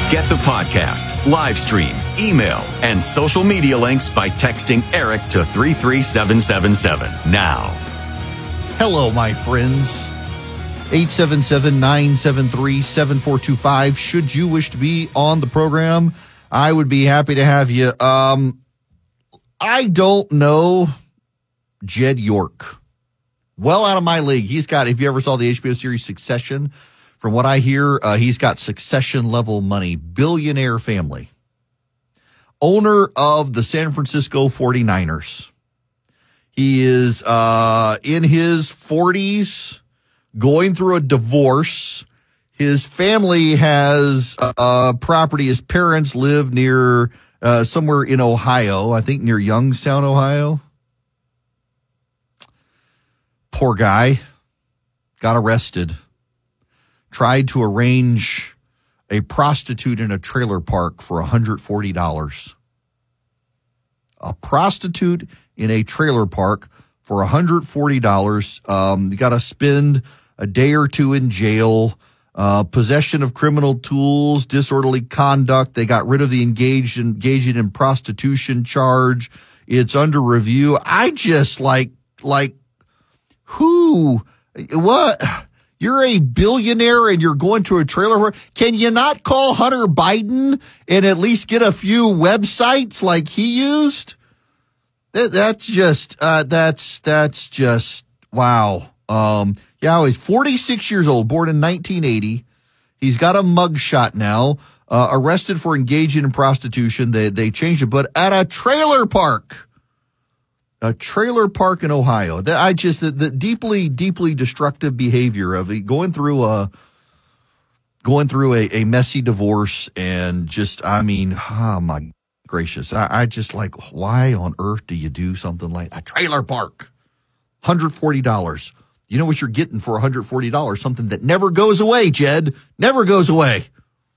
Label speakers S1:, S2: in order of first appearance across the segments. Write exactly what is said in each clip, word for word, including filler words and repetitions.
S1: Get the podcast, live stream, email, and social media links by texting Eric to three three seven seven seven now.
S2: Hello, my friends. eight seven seven, nine seven three, seven four two five. Should you wish to be on the program, I would be happy to have you. Um, I don't know Jed York. Well out of my league. He's got, if you ever saw the H B O series Succession, from what I hear, uh, he's got Succession-level money. Billionaire family. Owner of the San Francisco forty-niners. He is uh, in his forties, going through a divorce. His family has uh, property. His parents live near uh, somewhere in Ohio, I think near Youngstown, Ohio. Poor guy. Got arrested. Tried to arrange a prostitute in a trailer park for one hundred forty dollars. A prostitute in a trailer park for one hundred forty dollars. Um, you got to spend a day or two in jail. Uh, possession of criminal tools, disorderly conduct. They got rid of the engaged in, engaging in prostitution charge. It's under review. I just like, like, who, what? You're a billionaire and you're going to a trailer park. Can you not call Hunter Biden and at least get a few websites like he used? That, that's just, uh, that's, that's just, wow. Um, yeah, he's forty-six years old, born in nineteen eighty. He's got a mugshot now, uh, arrested for engaging in prostitution. They, they changed it, but at a trailer park. A trailer park in Ohio. That I just the, the deeply, deeply destructive behavior of going through a going through a, a messy divorce and just, I mean, oh my gracious! I, I just like, why on earth do you do something like a trailer park? one hundred forty dollars. You know what you're getting for one hundred forty dollars? Something that never goes away, Jed. Never goes away.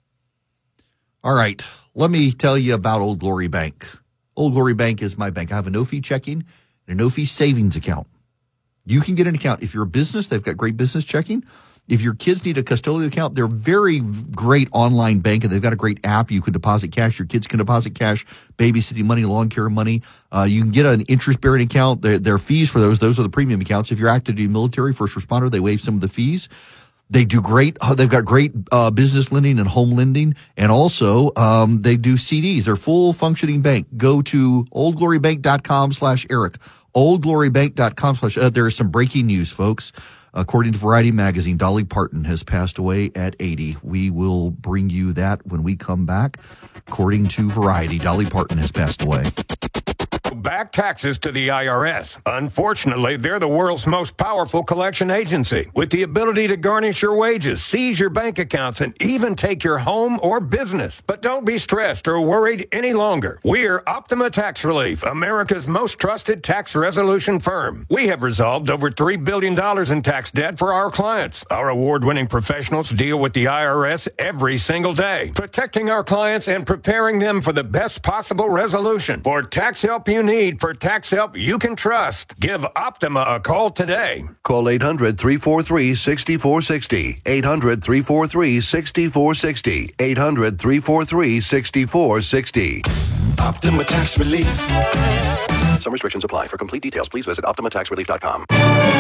S2: All right, let me tell you about Old Glory Bank. Old Glory Bank is my bank. I have a no-fee checking and a no-fee savings account. You can get an account. If you're a business, they've got great business checking. If your kids need a custodial account, they're very great online bank, and they've got a great app. You can deposit cash. Your kids can deposit cash, babysitting money, lawn care money. Uh, you can get an interest-bearing account. There, there are fees for those. Those are the premium accounts. If you're active duty military, first responder, they waive some of the fees. They do great. They've got great uh, business lending and home lending. And also, um, they do C Ds. They're full functioning bank. Go to oldglorybank.com slash Eric. oldglorybank.com slash, uh, there is some breaking news, folks. According to Variety Magazine, Dolly Parton has passed away at eighty. We will bring you that when we come back. According to Variety, Dolly Parton has passed away.
S3: Back taxes to the I R S. Unfortunately, they're the world's most powerful collection agency with the ability to garnish your wages, seize your bank accounts, and even take your home or business. But don't be stressed or worried any longer. We're Optima Tax Relief, America's most trusted tax resolution firm. We have resolved over three billion dollars in tax debt for our clients. Our award-winning professionals deal with the I R S every single day, protecting our clients and preparing them for the best possible resolution. For tax help you need, for tax help you can trust, give Optima a call today.
S4: Call eight hundred, three four three, six four six zero. eight hundred, three four three, six four six zero. eight hundred, three four three, six four six zero.
S5: Optima Tax Relief.
S4: Some restrictions apply. For complete details, please visit optima tax relief dot com.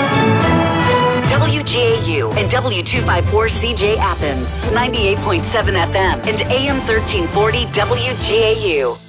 S6: W G A U and W two fifty-four C J Athens, ninety-eight point seven F M and A M thirteen forty W G A U.